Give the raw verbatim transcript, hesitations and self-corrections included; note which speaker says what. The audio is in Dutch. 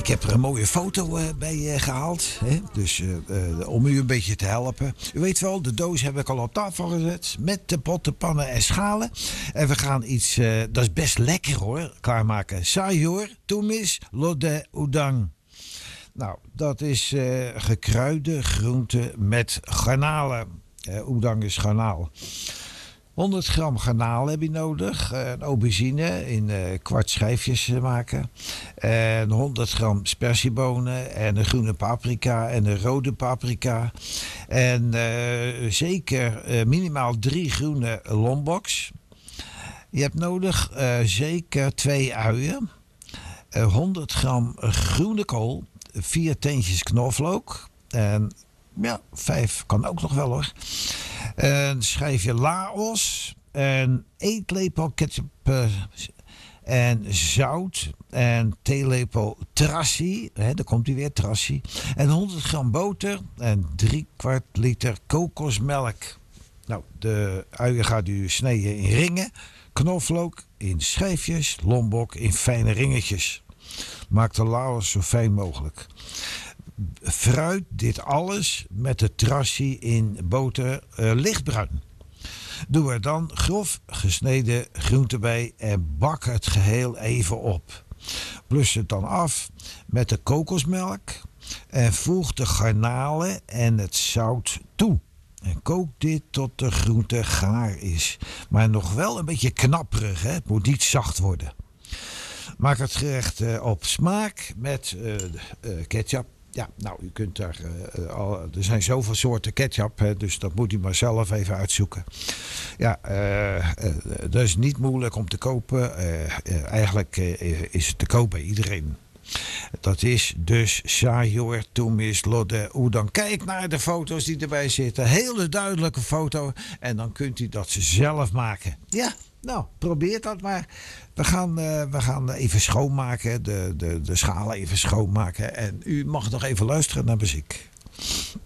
Speaker 1: Ik heb er een mooie foto uh, bij uh, gehaald. Hè? Dus uh, uh, om u een beetje te helpen. U weet wel, de doos heb ik al op tafel gezet. Met de potten, pannen en schalen. En we gaan iets, uh, dat is best lekker hoor, klaarmaken. Sayur, tumis, lode, udang. Nou, dat is uh, gekruide groente met garnalen. Uh, udang is garnaal. honderd gram garnaal heb je nodig. Een aubergine in uh, kwart schijfjes maken. En honderd gram spersiebonen. En een groene paprika en een rode paprika. En uh, zeker uh, minimaal drie groene lomboks. Je hebt nodig uh, zeker twee uien. Uh, honderd gram groene kool. Vier teentjes knoflook. En ja, vijf kan ook nog wel hoor. Een schijfje Laos. Een eetlepel ketchup uh, en zout. En theelepel trassie. Hè, daar komt hij weer, trassie. En honderd gram boter. En drie kwart liter kokosmelk. Nou, de uien gaat u snijden in ringen. Knoflook in schijfjes. Lombok in fijne ringetjes. Maak de Laos zo fijn mogelijk. Fruit dit alles met de trassie in boter uh, lichtbruin. Doe er dan grof gesneden groente bij en bak het geheel even op. Blus het dan af met de kokosmelk en voeg de garnalen en het zout toe. En kook dit tot de groente gaar is. Maar nog wel een beetje knapperig, hè? Het moet niet zacht worden. Maak het gerecht uh, op smaak met uh, uh, ketchup. Ja, nou, u kunt daar, uh, al, er zijn zoveel soorten ketchup, hè, dus dat moet u maar zelf even uitzoeken. Ja, uh, uh, dat is niet moeilijk om te kopen. Uh, uh, eigenlijk uh, is het te koop bij iedereen. Dat is dus Sayur, tumis, lode, udang. Kijk naar de foto's die erbij zitten. Hele duidelijke foto. En dan kunt u dat zelf maken. Ja, nou, probeer dat maar. We gaan, uh, we gaan even schoonmaken. De, de, de schalen even schoonmaken. En u mag nog even luisteren naar muziek.